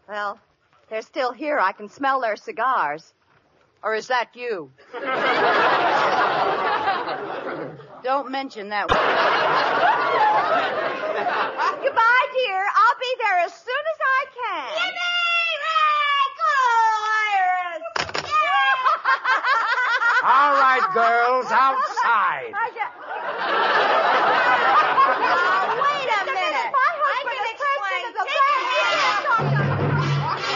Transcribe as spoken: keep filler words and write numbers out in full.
Well, they're still here. I can smell their cigars. Or is that you? Don't mention that one. Goodbye, dear. I'll be there as soon as I can. Yippee! Right! Go, Iris! All right, girls, outside. I just...